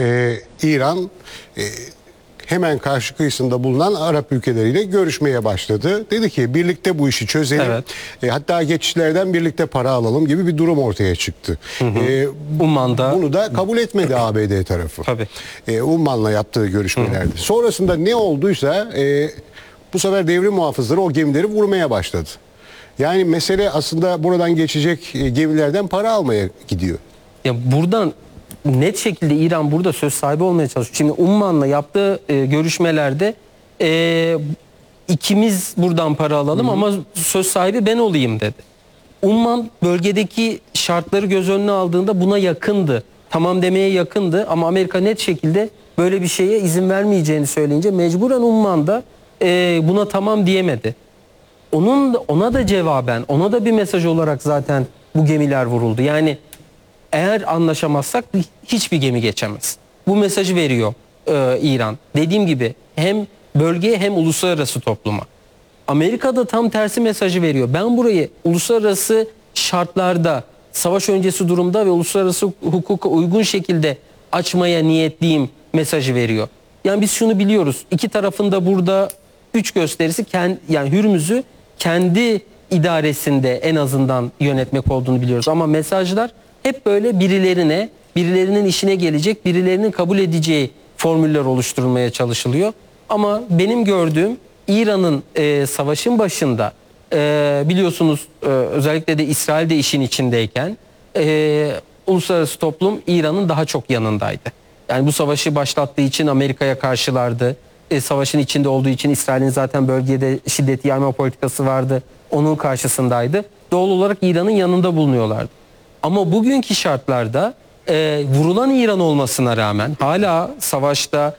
İran hemen karşı kıyısında bulunan Arap ülkeleriyle görüşmeye başladı. Dedi ki birlikte bu işi çözelim. Evet. Hatta geçişlerden birlikte para alalım gibi bir durum ortaya çıktı. Umman'da bunu da kabul etmedi ABD tarafı. Tabii. Umman'la yaptığı görüşmelerde. Sonrasında ne olduysa bu sefer devrim muhafızları o gemileri vurmaya başladı. Yani mesele aslında buradan geçecek gemilerden para almaya gidiyor. Ya buradan net şekilde İran burada söz sahibi olmaya çalışıyor. Şimdi Umman'la yaptığı görüşmelerde ikimiz buradan para alalım ama söz sahibi ben olayım dedi. Umman bölgedeki şartları göz önüne aldığında buna yakındı. Tamam demeye yakındı ama Amerika net şekilde böyle bir şeye izin vermeyeceğini söyleyince mecburen Umman da buna tamam diyemedi. Ona da cevaben, ona da bir mesaj olarak zaten bu gemiler vuruldu. Yani eğer anlaşamazsak hiçbir gemi geçemez. Bu mesajı veriyor İran. Dediğim gibi hem bölgeye hem uluslararası topluma. Amerika da tam tersi mesajı veriyor. Ben burayı uluslararası şartlarda, savaş öncesi durumda ve uluslararası hukuka uygun şekilde açmaya niyetliyim mesajı veriyor. Yani biz şunu biliyoruz. İki tarafında burada güç gösterisi yani Hürmüz'ü kendi idaresinde en azından yönetmek olduğunu biliyoruz. Ama mesajlar hep böyle birilerinin işine gelecek, birilerinin kabul edeceği formüller oluşturulmaya çalışılıyor. Ama benim gördüğüm İran'ın savaşın başında biliyorsunuz özellikle de İsrail de işin içindeyken uluslararası toplum İran'ın daha çok yanındaydı. Yani bu savaşı başlattığı için Amerika'ya karşılardı. Savaşın içinde olduğu için İsrail'in zaten bölgede şiddeti yayma politikası vardı. Onun karşısındaydı. Doğal olarak İran'ın yanında bulunuyorlardı. Ama bugünkü şartlarda vurulan İran olmasına rağmen, hala savaşta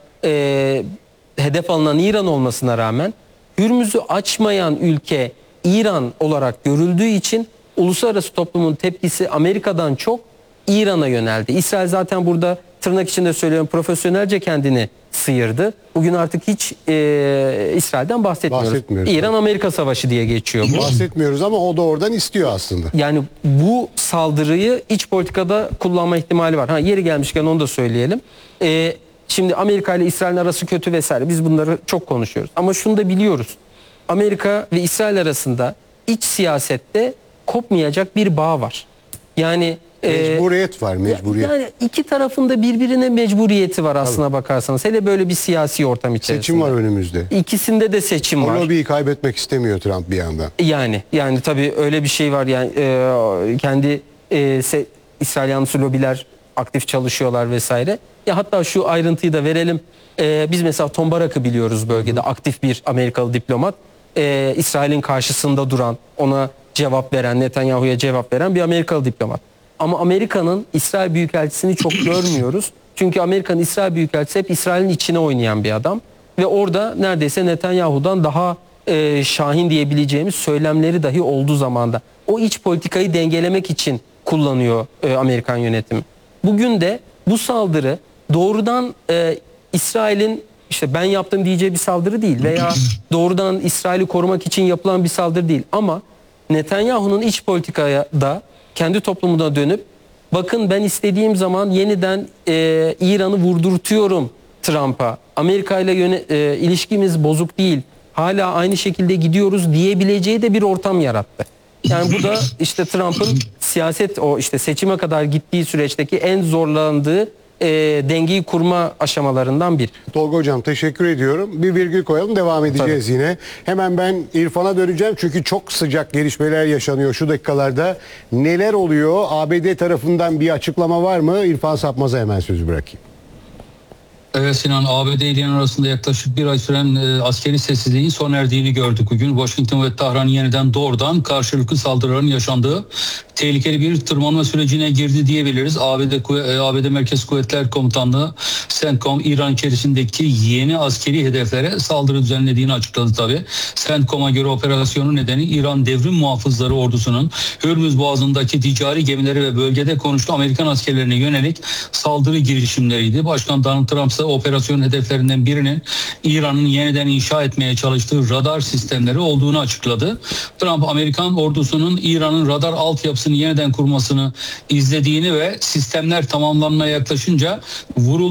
hedef alınan İran olmasına rağmen Hürmüz'ü açmayan ülke İran olarak görüldüğü için uluslararası toplumun tepkisi Amerika'dan çok İran'a yöneldi. İsrail zaten burada tırnak içinde söylüyorum profesyonelce kendini sıyırdı. Bugün artık hiç İsrail'den bahsetmiyoruz. İran-Amerika savaşı diye geçiyor bu. Bahsetmiyoruz ama o da oradan istiyor aslında. Yani bu saldırıyı iç politikada kullanma ihtimali var. Yeri gelmişken onu da söyleyelim. Şimdi Amerika ile İsrail'in arası kötü vesaire. Biz bunları çok konuşuyoruz. Ama şunu da biliyoruz. Amerika ve İsrail arasında iç siyasette kopmayacak bir bağ var. Yani mecburiyet var, mecburiyet. Yani iki tarafında birbirine mecburiyeti var aslına bakarsanız. Hele böyle bir siyasi ortam içerisinde. Seçim var önümüzde. İkisinde de seçim var. O lobiyi kaybetmek istemiyor Trump bir yandan. Yani tabii öyle bir şey var. Yani kendi İsrail yanlısı lobiler aktif çalışıyorlar vesaire. Ya hatta şu ayrıntıyı da verelim. Biz mesela Tom Barak'ı biliyoruz bölgede. Aktif bir Amerikalı diplomat. İsrail'in karşısında duran, ona cevap veren, Netanyahu'ya cevap veren bir Amerikalı diplomat. Ama Amerika'nın İsrail Büyükelçisi'ni çok görmüyoruz. Çünkü Amerika'nın İsrail Büyükelçisi hep İsrail'in içine oynayan bir adam. Ve orada neredeyse Netanyahu'dan daha şahin diyebileceğimiz söylemleri dahi olduğu zamanda. O iç politikayı dengelemek için kullanıyor Amerikan yönetimi. Bugün de bu saldırı doğrudan İsrail'in işte ben yaptım diyeceği bir saldırı değil. Veya doğrudan İsrail'i korumak için yapılan bir saldırı değil. Ama Netanyahu'nun iç politikaya da kendi toplumuna dönüp bakın ben istediğim zaman yeniden İran'ı vurdurtuyorum Trump'a. Amerika ile ilişkimiz bozuk değil. Hala aynı şekilde gidiyoruz diyebileceği de bir ortam yarattı. Yani bu da işte Trump'ın siyaset o işte seçime kadar gittiği süreçteki en zorlandığı dengeyi kurma aşamalarından bir. Tolga Hocam teşekkür ediyorum. Bir virgül koyalım, devam edeceğiz yine. Hemen ben İrfan'a döneceğim çünkü çok sıcak gelişmeler yaşanıyor şu dakikalarda. Neler oluyor? ABD tarafından bir açıklama var mı? İrfan Sapmaz'a hemen sözü bırakayım. Evet Sinan, ABD ile İran arasında yaklaşık bir ay süren askeri sessizliğin sona erdiğini gördük bugün. Washington ve Tahran yeniden doğrudan karşılıklı saldırıların yaşandığı tehlikeli bir tırmanma sürecine girdi diyebiliriz. ABD Merkez Kuvvetler Komutanlığı CENTCOM İran içerisindeki yeni askeri hedeflere saldırı düzenlediğini açıkladı tabii. CENTCOM'a göre operasyonun nedeni İran Devrim Muhafızları Ordusu'nun Hürmüz Boğazı'ndaki ticari gemileri ve bölgede konuştuğu Amerikan askerlerine yönelik saldırı girişimleriydi. Başkan Donald Trump ise operasyon hedeflerinden birinin İran'ın yeniden inşa etmeye çalıştığı radar sistemleri olduğunu açıkladı. Trump, Amerikan ordusunun İran'ın radar altyapısını yeniden kurmasını izlediğini ve sistemler tamamlanmaya yaklaşınca